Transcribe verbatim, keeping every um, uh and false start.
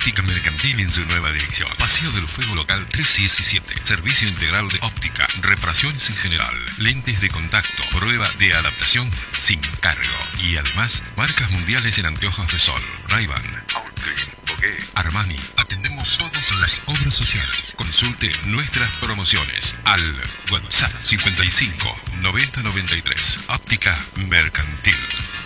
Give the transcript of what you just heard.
Óptica Mercantil en su nueva dirección. Paseo del Fuego Local trescientos diecisiete. Servicio integral de óptica, reparaciones en general, lentes de contacto, prueba de adaptación sin cargo. Y además, marcas mundiales en anteojos de sol. Ray-Ban, Oakley, Bouquet, Armani. Atendemos todas las obras sociales. Consulte nuestras promociones al WhatsApp cincuenta y cinco noventa noventa y tres. Óptica Mercantil.